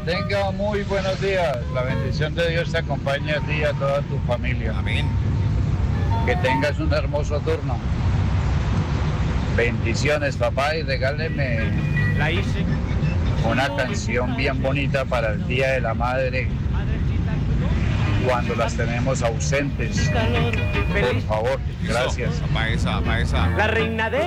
Tenga muy buenos días. La bendición de Dios te acompañe a ti y a toda tu familia. Amén. Que tengas un hermoso turno. Bendiciones, papá, y regáleme La hice. una canción bien bonita para el Día de la Madre cuando las tenemos ausentes. Por favor, gracias. Para esa. La reina de